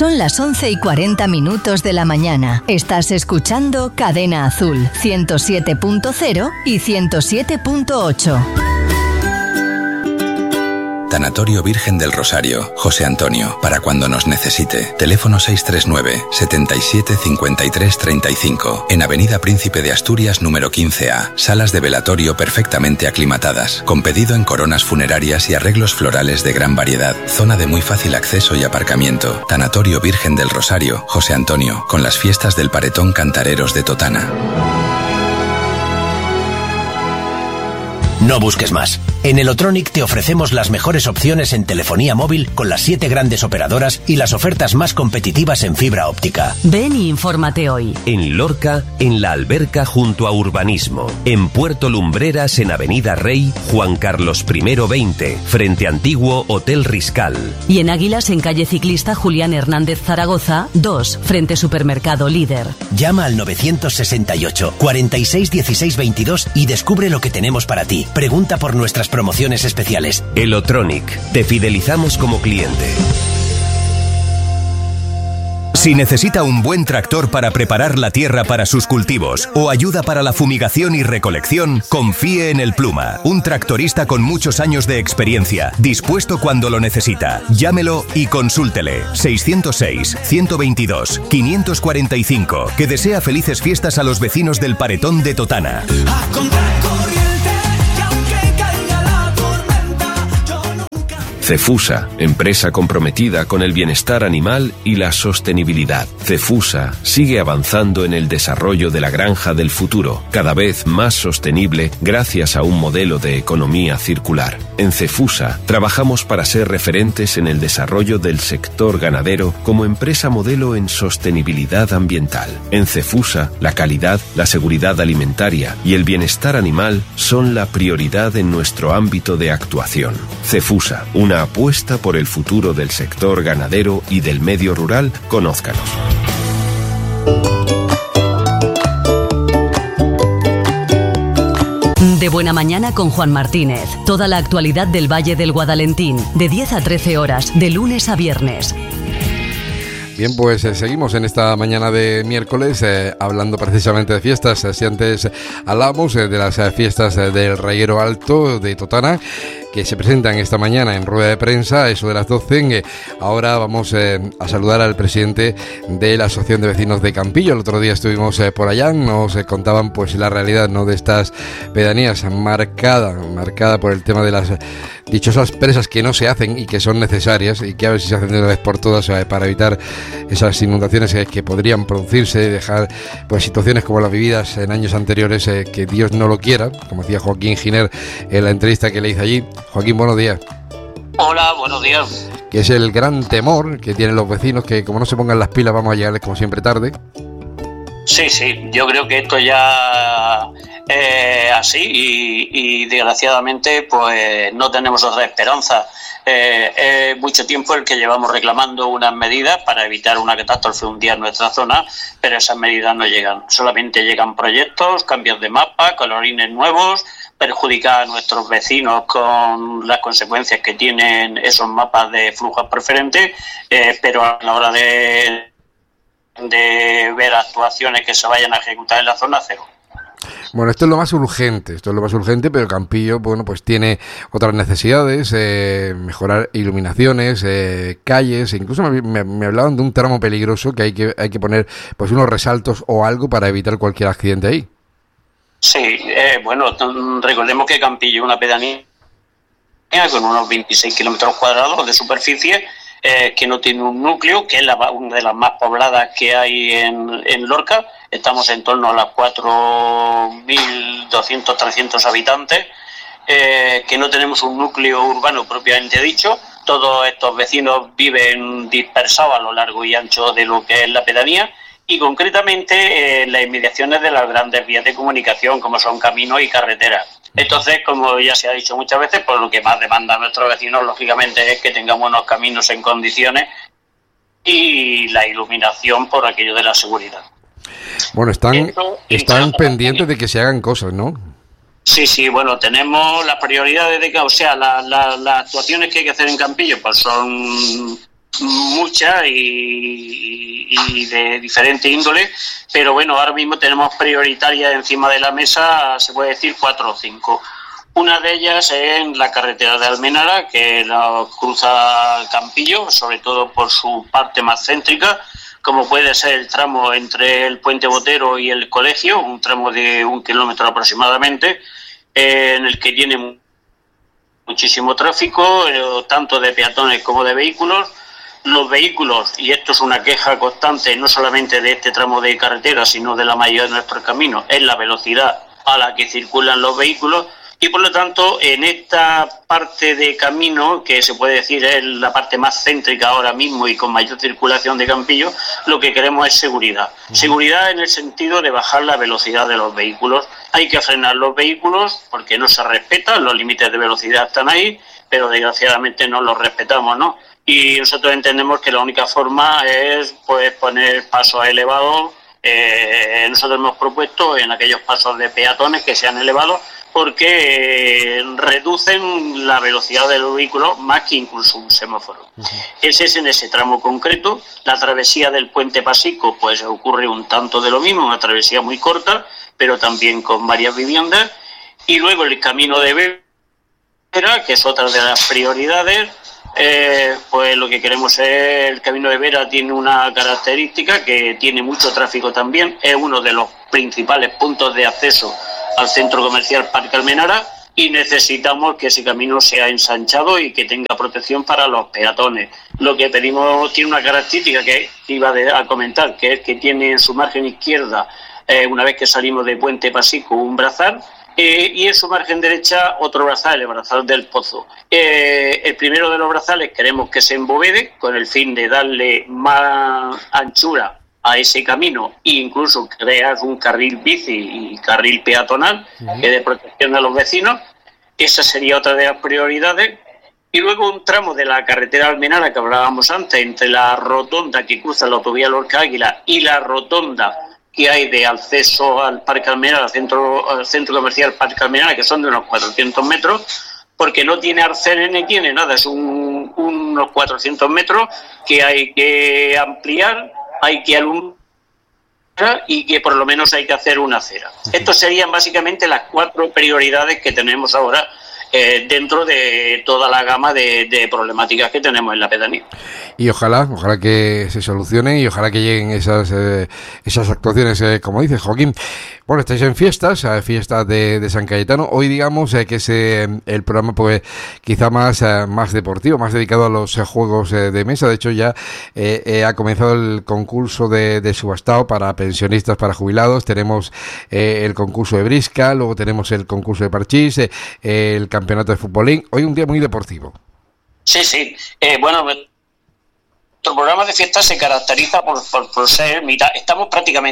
Son las 11:40 de la mañana. Estás escuchando Cadena Azul, 107.0 y 107.8. Tanatorio Virgen del Rosario, José Antonio, para cuando nos necesite. Teléfono 639 77 53 35. En Avenida Príncipe de Asturias, número 15A. Salas de velatorio perfectamente aclimatadas, con pedido en coronas funerarias y arreglos florales de gran variedad. Zona de muy fácil acceso y aparcamiento. Tanatorio Virgen del Rosario, José Antonio, con las fiestas del Paretón Cantareros de Totana. No busques más. En Elotronic te ofrecemos las mejores opciones en telefonía móvil con las 7 grandes operadoras y las ofertas más competitivas en fibra óptica. Ven y infórmate hoy. En Lorca, en La Alberca junto a Urbanismo. En Puerto Lumbreras, en Avenida Rey, Juan Carlos I 20, frente Antiguo Hotel Riscal. Y en Águilas, en calle Ciclista Julián Hernández Zaragoza, 2, frente Supermercado Líder. Llama al 968 46 16 22 y descubre lo que tenemos para ti. Pregunta por nuestras promociones especiales. Elotronic, te fidelizamos como cliente. Si necesita un buen tractor para preparar la tierra para sus cultivos o ayuda para la fumigación y recolección, confíe en el Pluma, un tractorista con muchos años de experiencia, dispuesto cuando lo necesita. Llámelo y consúltele. 606-122-545. Que desea felices fiestas a los vecinos del Paretón de Totana. Cefusa, empresa comprometida con el bienestar animal y la sostenibilidad. Cefusa sigue avanzando en el desarrollo de la granja del futuro, cada vez más sostenible gracias a un modelo de economía circular. En Cefusa trabajamos para ser referentes en el desarrollo del sector ganadero como empresa modelo en sostenibilidad ambiental. En Cefusa, la calidad, la seguridad alimentaria y el bienestar animal son la prioridad en nuestro ámbito de actuación. Cefusa, una apuesta por el futuro del sector ganadero y del medio rural. Conózcanos. De Buena Mañana con Juan Martínez. Toda la actualidad del Valle del Guadalentín, de 10 a 13 horas, de lunes a viernes. Bien, pues seguimos en esta mañana de miércoles hablando precisamente de fiestas. Si antes hablábamos de las fiestas del Rayero Alto de Totana, que se presentan esta mañana en rueda de prensa, eso de las 12. Ahora vamos a saludar al presidente de la Asociación de Vecinos de Campillo. El otro día estuvimos por allá, nos contaban pues la realidad, ¿no?, de estas pedanías marcada por el tema de las dichosas presas que no se hacen y que son necesarias, y que a ver si se hacen de una vez por todas para evitar esas inundaciones que podrían producirse, dejar pues situaciones como las vividas en años anteriores, que Dios no lo quiera, como decía Joaquín Giner en la entrevista que le hice allí. Joaquín, buenos días. Hola, buenos días. Que es el gran temor que tienen los vecinos, que como no se pongan las pilas vamos a llegarles como siempre tarde. Sí, yo creo que esto ya es así y desgraciadamente pues no tenemos otra esperanza. Es mucho tiempo el que llevamos reclamando unas medidas para evitar una catástrofe un día en nuestra zona, pero esas medidas no llegan. Solamente llegan proyectos, cambios de mapa, colorines nuevos, perjudicar a nuestros vecinos con las consecuencias que tienen esos mapas de flujos preferentes, pero a la hora de ver actuaciones que se vayan a ejecutar en la zona, cero. Bueno, esto es lo más urgente, pero Campillo, bueno, pues tiene otras necesidades, mejorar iluminaciones, calles, incluso me hablaban de un tramo peligroso que hay que poner pues unos resaltos o algo para evitar cualquier accidente ahí. Sí, bueno, recordemos que Campillo es una pedanía con unos 26 kilómetros cuadrados de superficie, que no tiene un núcleo, que es una de las más pobladas que hay en Lorca. Estamos en torno a las 4.200, 300 habitantes, que no tenemos un núcleo urbano propiamente dicho. Todos estos vecinos viven dispersados a lo largo y ancho de lo que es la pedanía, y concretamente en las inmediaciones de las grandes vías de comunicación, como son caminos y carreteras. Entonces, como ya se ha dicho muchas veces, pues lo que más demanda a nuestros vecinos, lógicamente, es que tengamos unos caminos en condiciones y la iluminación por aquello de la seguridad. Bueno, están pendientes de que se hagan cosas, ¿no? Sí, bueno, tenemos las prioridades las actuaciones que hay que hacer en Campillo, pues son muchas y de diferente índole, pero bueno, ahora mismo tenemos prioritarias encima de la mesa, se puede decir 4 o 5. Una de ellas es en la carretera de Almenara, que la cruza Campillo, sobre todo por su parte más céntrica, como puede ser el tramo entre el Puente Botero y el colegio, un tramo de 1 kilómetro aproximadamente, en el que tiene muchísimo tráfico, tanto de peatones como de vehículos. Los vehículos, y esto es una queja constante, no solamente de este tramo de carretera, sino de la mayoría de nuestros caminos, es la velocidad a la que circulan los vehículos. Y por lo tanto, en esta parte de camino, que se puede decir es la parte más céntrica ahora mismo y con mayor circulación de Campillo, lo que queremos es seguridad. Seguridad en el sentido de bajar la velocidad de los vehículos. Hay que frenar los vehículos porque no se respetan, los límites de velocidad están ahí, pero desgraciadamente no los respetamos, ¿no? Y nosotros entendemos que la única forma es pues poner pasos elevados. Nosotros hemos propuesto en aquellos pasos de peatones que sean elevados, porque reducen la velocidad del vehículo más que incluso un semáforo. Ese es en ese tramo concreto. La travesía del Puente Pasico, pues ocurre un tanto de lo mismo, una travesía muy corta, pero también con varias viviendas. Y luego el camino de Vera, que es otra de las prioridades, pues lo que queremos es, el camino de Vera tiene una característica que tiene mucho tráfico también, es uno de los principales puntos de acceso al centro comercial Parque Almenara, y necesitamos que ese camino sea ensanchado y que tenga protección para los peatones. Lo que pedimos tiene una característica que iba a comentar, que es que tiene en su margen izquierda, una vez que salimos de Puente Pasico, un brazal, y en su margen derecha otro brazal, el brazal del Pozo. El primero de los brazales queremos que se embovede con el fin de darle más anchura a ese camino e incluso crear un carril bici y carril peatonal que dé protección a los vecinos. Esa sería otra de las prioridades. Y luego un tramo de la carretera Almenara que hablábamos antes, entre la rotonda que cruza la autovía Lorca Águila y la rotonda que hay de acceso al Parque Almenara, al centro comercial Parque Almenara, que son de unos 400 metros, porque no tiene arcenes ni tiene nada, es unos 400 metros que hay que ampliar, hay que alumbrar y que por lo menos hay que hacer una acera. Estos serían básicamente las 4 prioridades que tenemos ahora dentro de toda la gama de problemáticas que tenemos en la pedanía. Y ojalá que se solucionen y ojalá que lleguen esas actuaciones, como dice Joaquín. Bueno, estáis en fiestas de San Cayetano. Hoy digamos que es el programa pues quizá más deportivo, más dedicado a los juegos de mesa. De hecho ya ha comenzado el concurso de subastado para pensionistas, para jubilados. Tenemos el concurso de brisca, luego tenemos el concurso de parchís, el campeonato de futbolín. Hoy un día muy deportivo. Sí. Bueno, nuestro programa de fiestas se caracteriza por ser mitad. Estamos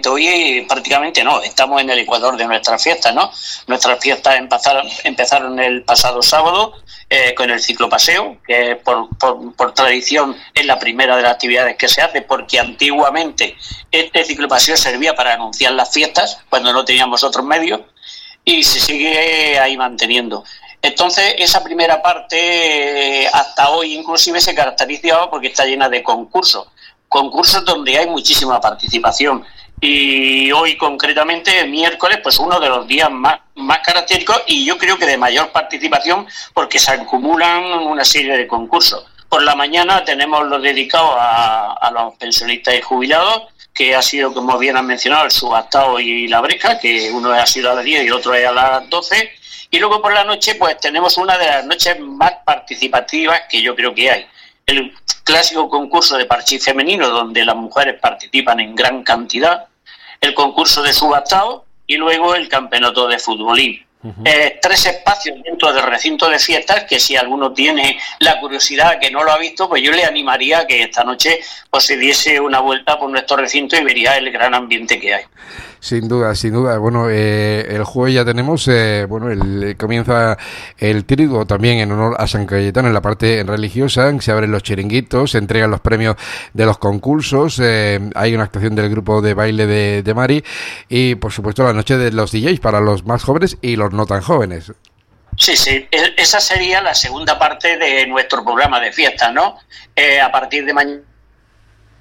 estamos en el ecuador de nuestras fiestas, ¿no? Nuestras fiestas empezaron el pasado sábado con el ciclopaseo, que por tradición es la primera de las actividades que se hace, porque antiguamente este ciclopaseo servía para anunciar las fiestas cuando no teníamos otros medios, y se sigue ahí manteniendo. Entonces, esa primera parte, hasta hoy inclusive, se caracterizaba porque está llena de concursos donde hay muchísima participación. Y hoy, concretamente, el miércoles, pues uno de los días más característicos y yo creo que de mayor participación, porque se acumulan una serie de concursos. Por la mañana tenemos los dedicados a los pensionistas y jubilados, que ha sido, como bien han mencionado, el subastado y la bresca, que uno ha sido a las 10 y el otro es a las 12. Y luego por la noche pues tenemos una de las noches más participativas que yo creo que hay. El clásico concurso de parchís femenino, donde las mujeres participan en gran cantidad, el concurso de subastado y luego el campeonato de futbolín. 3 espacios dentro del recinto de fiestas que si alguno tiene la curiosidad que no lo ha visto, pues yo le animaría a que esta noche pues se diese una vuelta por nuestro recinto y vería el gran ambiente que hay. Sin duda. Bueno, el jueves ya tenemos, comienza el triduo también en honor a San Cayetano en la parte religiosa. Se abren los chiringuitos, se entregan los premios de los concursos, hay una actuación del grupo de baile de Mari y por supuesto la noche de los DJs para los más jóvenes y los no tan jóvenes. Sí, esa sería la segunda parte de nuestro programa de fiestas, ¿no? A partir de mañana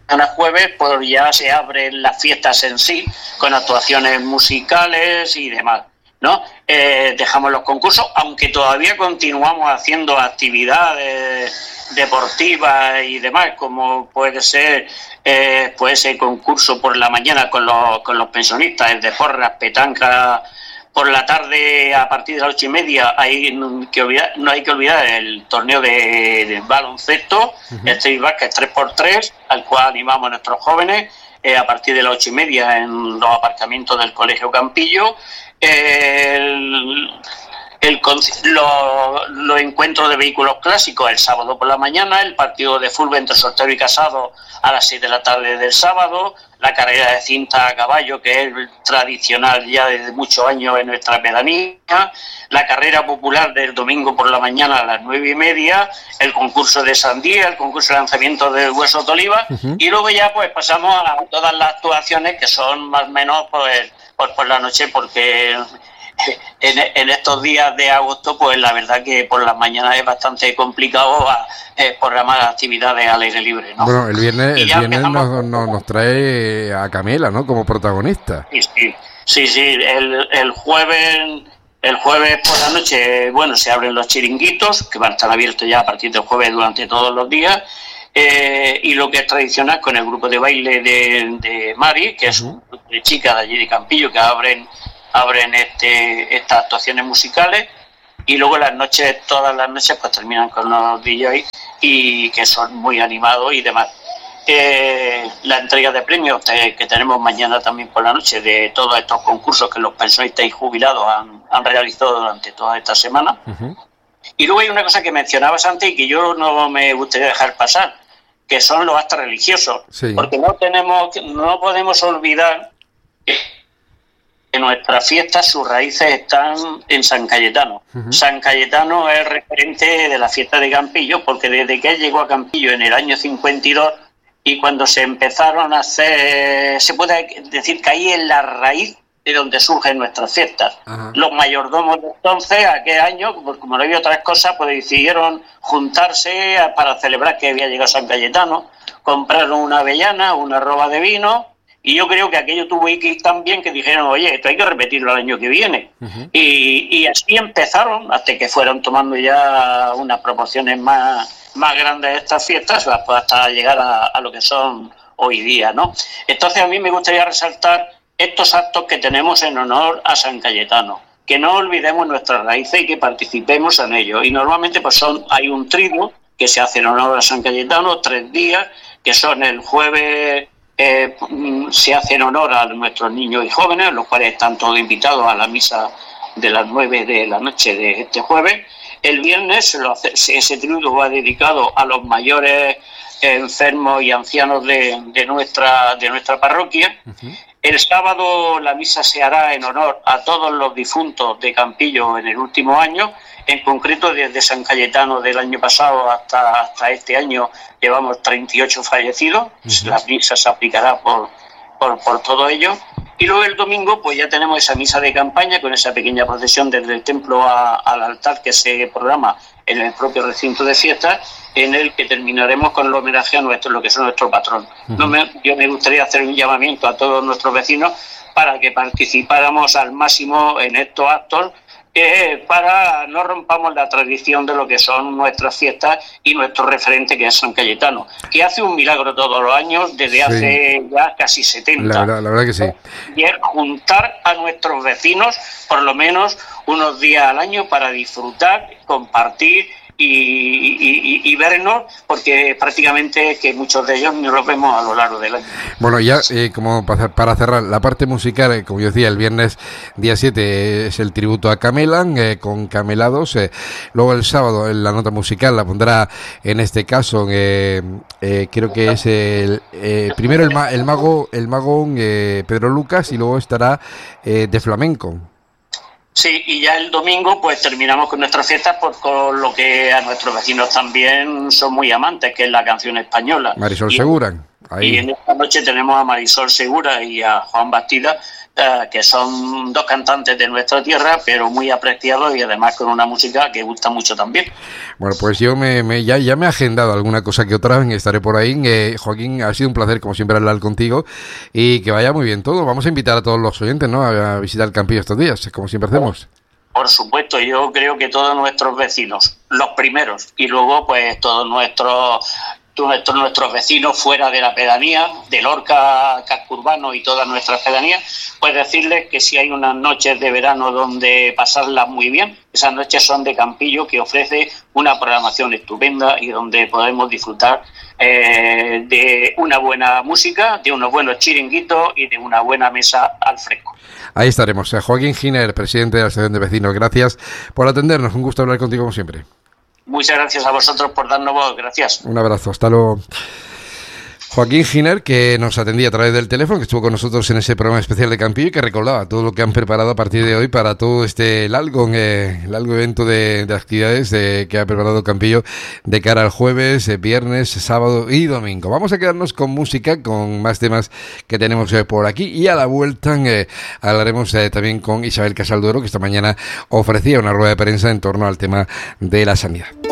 jueves, pues ya se abren las fiestas en sí, con actuaciones musicales y demás, ¿no? Dejamos los concursos, aunque todavía continuamos haciendo actividades deportivas y demás, como puede ser pues ese concurso por la mañana con los pensionistas, el de porras, petanca. Por la tarde, a partir de las 8:30, no hay que olvidar el torneo de baloncesto, el Street Basket 3x3, al cual animamos a nuestros jóvenes, a partir de las 8:30 en los aparcamientos del Colegio Campillo. Los encuentros de vehículos clásicos el sábado por la mañana, el partido de fútbol entre Soltero y Casado a las 6 de la tarde del sábado, la carrera de cinta a caballo, que es tradicional ya desde muchos años en nuestra pedanía, la carrera popular del domingo por la mañana a las 9:30, el concurso de sandía, el concurso de lanzamiento de huesos de oliva, y luego ya pues pasamos a todas las actuaciones que son más o menos pues por la noche, porque en estos días de agosto, pues la verdad que por las mañanas es bastante complicado programar actividades al aire libre, ¿no? Bueno, el viernes nos trae a Camela, ¿no? Como protagonista. Sí, el jueves por la noche, bueno, se abren los chiringuitos, que van a estar abiertos ya a partir del jueves durante todos los días, y lo que es tradicional con el grupo de baile de Mari, que es un grupo de chicas de allí de Campillo, que abren estas actuaciones musicales, y luego todas las noches pues terminan con los DJs, y que son muy animados y demás. La entrega de premios que tenemos mañana también por la noche, de todos estos concursos que los pensionistas y jubilados han realizado durante toda esta semana. Y luego hay una cosa que mencionabas antes y que yo no me gustaría dejar pasar, que son los actos religiosos, porque no podemos olvidar que nuestras fiestas, sus raíces están en San Cayetano. San Cayetano es referente de la fiesta de Campillo, porque desde que él llegó a Campillo en el año 52, y cuando se empezaron a hacer, se puede decir que ahí es la raíz de donde surgen nuestras fiestas. Los mayordomos de entonces, aquel año, pues como no había otras cosas, pues decidieron juntarse para celebrar que había llegado San Cayetano, compraron una avellana, una roba de vino, y yo creo que aquello tuvo que ir tan bien que dijeron, oye, esto hay que repetirlo el año que viene. Y así empezaron, hasta que fueron tomando ya unas proporciones más grandes estas fiestas, pues hasta llegar a lo que son hoy día, ¿no? Entonces a mí me gustaría resaltar estos actos que tenemos en honor a San Cayetano, que no olvidemos nuestras raíces y que participemos en ellos. Y normalmente pues hay un triduo que se hace en honor a San Cayetano, 3 días, que son el jueves. Se hace en honor a nuestros niños y jóvenes, los cuales están todos invitados a la misa de las 9 de la noche de este jueves. El viernes ese tributo va dedicado a los mayores enfermos y ancianos de nuestra parroquia. El sábado la misa se hará en honor a todos los difuntos de Campillo en el último año. En concreto, desde San Cayetano del año pasado hasta este año llevamos 38 fallecidos. La misa se aplicará por todo ello. Y luego el domingo pues ya tenemos esa misa de campaña con esa pequeña procesión desde el templo al altar que se programa en el propio recinto de fiestas, en el que terminaremos con el homenaje a lo que son nuestro patrón. Yo me gustaría hacer un llamamiento a todos nuestros vecinos para que participáramos al máximo en estos actos, para no rompamos la tradición de lo que son nuestras fiestas y nuestro referente, que es San Cayetano, que hace un milagro todos los años desde hace ya casi 70. La verdad que sí. Y es juntar a nuestros vecinos por lo menos unos días al año para disfrutar, compartir y vernos, porque prácticamente que muchos de ellos ni los vemos a lo largo del año. Bueno, ya como para cerrar la parte musical, como yo decía, el viernes día 7 es el tributo a Camelan con Camelados. Luego el sábado la nota musical la pondrá, en este caso creo que es primero el mago Pedro Lucas, y luego estará de flamenco. Sí, y ya el domingo pues terminamos con nuestras fiestas con lo que a nuestros vecinos también son muy amantes, que es la canción española. Marisol Segura. Ahí. Y en esta noche tenemos a Marisol Segura y a Juan Bastida, que son dos cantantes de nuestra tierra, pero muy apreciados y además con una música que gusta mucho también. Bueno, pues yo ya me he agendado alguna cosa que otra, estaré por ahí. Joaquín, ha sido un placer como siempre hablar contigo y que vaya muy bien todo. Vamos a invitar a todos los oyentes, ¿no?, a visitar el Campillo estos días, como siempre hacemos. Por supuesto, yo creo que todos nuestros vecinos, los primeros, y luego pues todos nuestros vecinos fuera de la pedanía, de Lorca, casco urbano y todas nuestras pedanías, pues decirles que si hay unas noches de verano donde pasarlas muy bien, esas noches son de Campillo, que ofrece una programación estupenda y donde podemos disfrutar de una buena música, de unos buenos chiringuitos y de una buena mesa al fresco. Ahí estaremos. Joaquín Giner, presidente de la Asociación de Vecinos, gracias por atendernos. Un gusto hablar contigo como siempre. Muchas gracias a vosotros por darnos voz. Gracias. Un abrazo. Hasta luego. Joaquín Giner, que nos atendía a través del teléfono, que estuvo con nosotros en ese programa especial de Campillo y que recordaba todo lo que han preparado a partir de hoy para todo este largo evento de actividades que ha preparado Campillo de cara al jueves, viernes, sábado y domingo. Vamos a quedarnos con música, con más temas que tenemos por aquí, y a la vuelta hablaremos también con Isabel Casalduero, que esta mañana ofrecía una rueda de prensa en torno al tema de la sanidad.